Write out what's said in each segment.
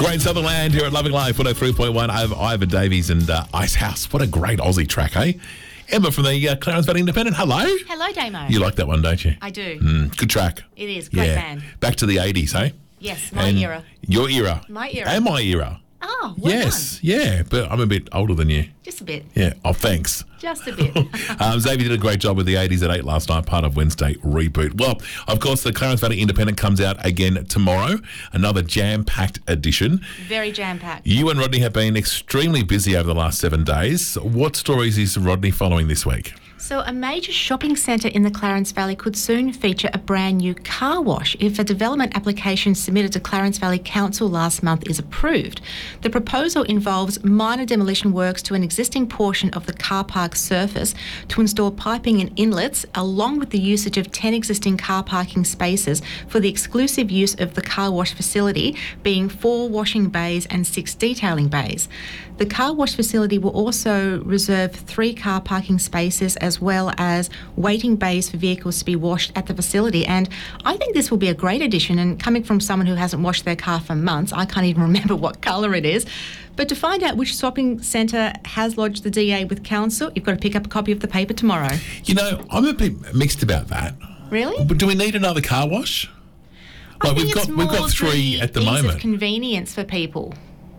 Great Southern Land here at Loving Life 103.1. I have Ivan Davies and Ice House. What a great Aussie track, eh? Emma from the Clarence Valley Independent. Hello. Hello, Damo. You like that one, don't you? I do. Good track. It is. Great band. Back to the 80s, eh? Yes, my era. Your era. My era. And my era. Oh, well yes, done. yeah, but I'm a bit older than you. Just a bit. Yeah, oh, thanks. Just a bit. Xavier did a great job with the 80s at 8 last night, part of Wednesday Reboot. Well, of course, the Clarence Valley Independent comes out again tomorrow, another jam-packed edition. Very jam-packed. You and Rodney have been extremely busy over the last 7 days. What stories is Rodney following this week? So a major shopping centre in the Clarence Valley could soon feature a brand new car wash if a development application submitted to Clarence Valley Council last month is approved. The proposal involves minor demolition works to an existing portion of the car park surface to install piping and inlets, along with the usage of 10 existing car parking spaces for the exclusive use of the car wash facility, being 4 washing bays and 6 detailing bays. The car wash facility will also reserve 3 car parking spaces as well as waiting bays for vehicles to be washed at the facility. And I think this will be a great addition. And coming from someone who hasn't washed their car for months, I can't even remember what colour it is. But to find out which shopping centre has lodged the DA with council, you've got to pick up a copy of the paper tomorrow. You know, I'm a bit mixed about that. Really? But do we need another car wash? Like we've got 3 at the moment. Ease of convenience for people.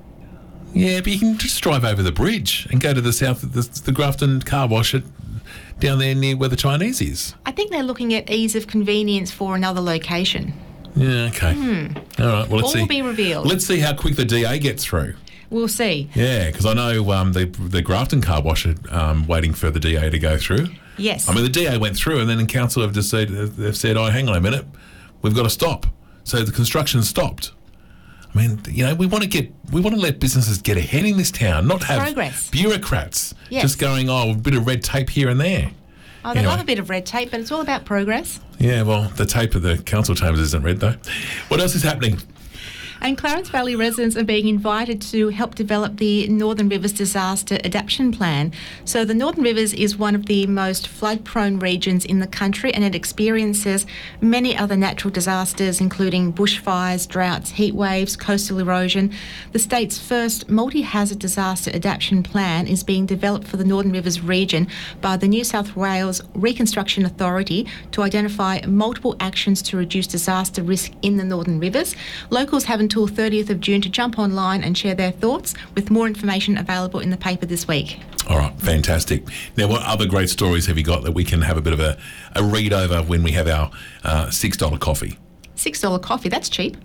Yeah, but you can just drive over the bridge and go to the south of the Grafton car wash down there near where the Chinese is. I think they're looking at ease of convenience for another location. Yeah, okay. All right, well, let's see. All will be revealed. Let's see how quick the DA gets through. We'll see. Yeah, because I know the Grafton car wash are waiting for the DA to go through. Yes. I mean, the DA went through and then in council they've said, oh, hang on a minute, we've got to stop. So the construction stopped. I mean, you know, we want to let businesses get ahead in this town, not have progress. Bureaucrats Yes. just going, oh, a bit of red tape here and there. Oh, they love a bit of red tape, but it's all about progress. Yeah, well, the tape of the council chambers isn't red, though. What else is happening? And Clarence Valley residents are being invited to help develop the Northern Rivers Disaster Adaptation Plan. So the Northern Rivers is one of the most flood-prone regions in the country, and it experiences many other natural disasters, including bushfires, droughts, heat waves, coastal erosion. The state's first multi-hazard disaster adaptation plan is being developed for the Northern Rivers region by the New South Wales Reconstruction Authority to identify multiple actions to reduce disaster risk in the Northern Rivers. Locals have until 30th of June to jump online and share their thoughts, with more information available in the paper this week. All right, fantastic. Now, what other great stories have you got that we can have a bit of a read over when we have our $6 coffee? $6 coffee, that's cheap.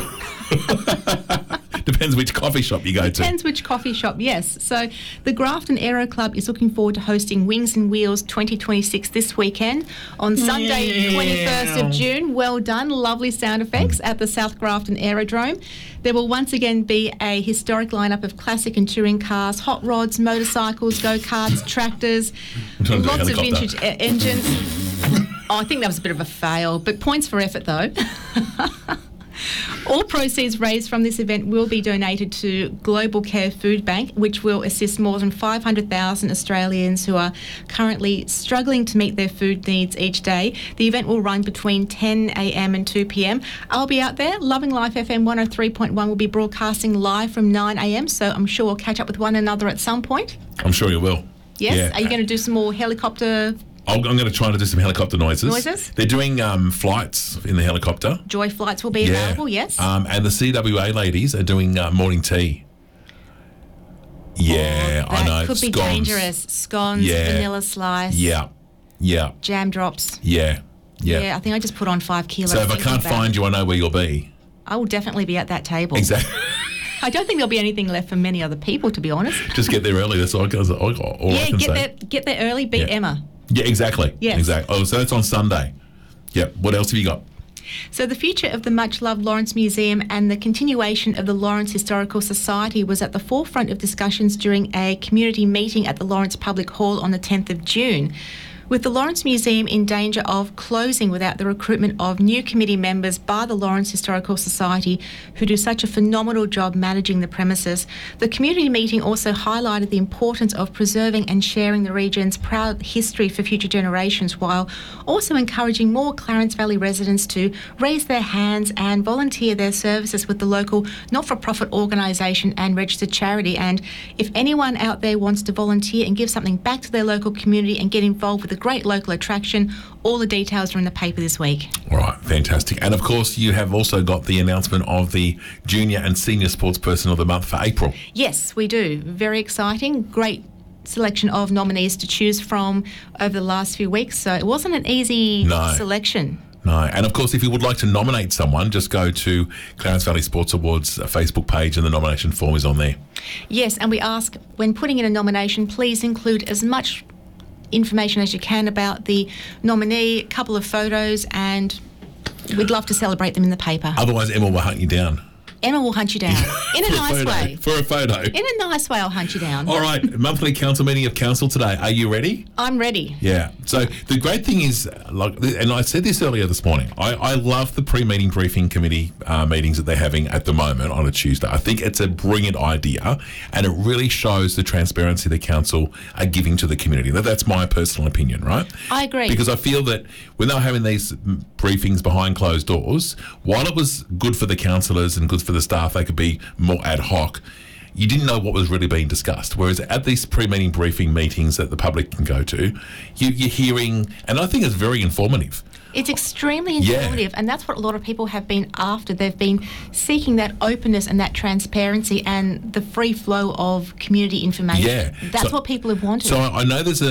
Depends which coffee shop you go to. Depends which coffee shop, yes. So the Grafton Aero Club is looking forward to hosting Wings and Wheels 2026 this weekend on Sunday, 21st of June. Well done. Lovely sound effects at the South Grafton Aerodrome. There will once again be a historic lineup of classic and touring cars, hot rods, motorcycles, go-karts, tractors, lots of vintage engines. Oh, I think that was a bit of a fail, but points for effort though. All proceeds raised from this event will be donated to Global Care Food Bank, which will assist more than 500,000 Australians who are currently struggling to meet their food needs each day. The event will run between 10 a.m. and 2 p.m. I'll be out there. Loving Life FM 103.1 will be broadcasting live from 9 a.m, so I'm sure we'll catch up with one another at some point. I'm sure you will. Yes? Yeah. Are you going to do some more helicopter... I'm going to try to do some helicopter noises. Noises? They're doing flights in the helicopter. Joy flights will be available, yes. And the CWA ladies are doing morning tea. Yeah, I know. That could be dangerous. Scones, vanilla slice. Yeah. Jam drops. Yeah. Yeah, I think I just put on 5 kilos. So if I can't find you, I know where you'll be. I will definitely be at that table. Exactly. I don't think there'll be anything left for many other people, to be honest. Just get there early. That's all I can say. Get there early, beat Emma. Yeah, exactly. Yes. Exactly. Oh, so that's on Sunday. Yep. What else have you got? So the future of the much-loved Lawrence Museum and the continuation of the Lawrence Historical Society was at the forefront of discussions during a community meeting at the Lawrence Public Hall on the 10th of June. With the Lawrence Museum in danger of closing without the recruitment of new committee members by the Lawrence Historical Society, who do such a phenomenal job managing the premises, the community meeting also highlighted the importance of preserving and sharing the region's proud history for future generations, while also encouraging more Clarence Valley residents to raise their hands and volunteer their services with the local not-for-profit organisation and registered charity. And if anyone out there wants to volunteer and give something back to their local community and get involved with a great local attraction, all the details are in the paper this week. All right, fantastic. And of course, you have also got the announcement of the Junior and Senior Sports Person of the Month for April. Yes, we do. Very exciting. Great selection of nominees to choose from over the last few weeks. So it wasn't an easy selection. No, and of course, if you would like to nominate someone, just go to Clarence Valley Sports Awards Facebook page and the nomination form is on there. Yes, and we ask, when putting in a nomination, please include as much information as you can about the nominee, a couple of photos, and we'd love to celebrate them in the paper. Otherwise, Emma will hunt you down. Emma will hunt you down. In a nice way. For a photo. In a nice way, I'll hunt you down. All right, monthly council meeting of council today. Are you ready? I'm ready. Yeah. So the great thing is, like, and I said this earlier this morning, I love the pre-meeting briefing committee meetings that they're having at the moment on a Tuesday. I think it's a brilliant idea, and it really shows the transparency the council are giving to the community. That's my personal opinion, right? I agree. Because I feel that when they were having these briefings behind closed doors, while it was good for the councillors and good for the staff, they could be more ad hoc, you didn't know what was really being discussed. Whereas at these pre-meeting briefing meetings that the public can go to, you're hearing, and I think it's very informative. It's extremely informative, and that's what a lot of people have been after. They've been seeking that openness and that transparency and the free flow of community information. Yeah. That's what people have wanted. So I know there's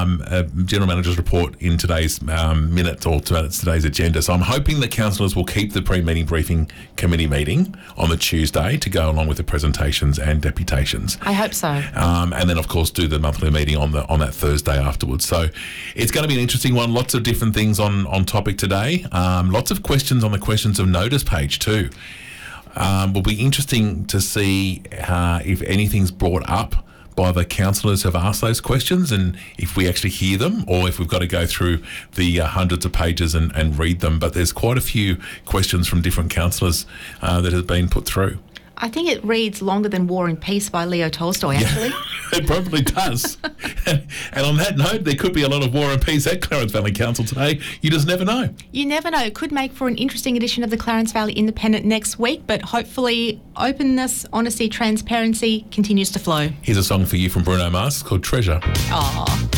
a General Manager's report in today's minutes or today's agenda, so I'm hoping that councillors will keep the pre-meeting briefing committee meeting on the Tuesday to go along with the presentations and deputations. I hope so. And then, of course, do the monthly meeting on that Thursday afterwards. So it's going to be an interesting one. Lots of different things on topic today. Lots of questions on the questions of notice page too. Will be interesting to see if anything's brought up by the councillors who have asked those questions, and if we actually hear them, or if we've got to go through the hundreds of pages and read them. But there's quite a few questions from different councillors that have been put through. I think it reads longer than War and Peace by Leo Tolstoy, actually. Yeah, it probably does. And on that note, there could be a lot of War and Peace at Clarence Valley Council today. You just never know. You never know. It could make for an interesting edition of the Clarence Valley Independent next week, but hopefully openness, honesty, transparency continues to flow. Here's a song for you from Bruno Mars called Treasure. Aww.